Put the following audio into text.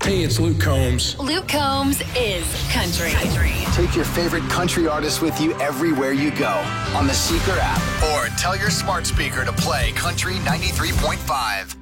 Hey, it's Luke Combs. Luke Combs is country. Take your favorite country artist with you everywhere you go on the Seeker app, or tell your smart speaker to play Country 93.5.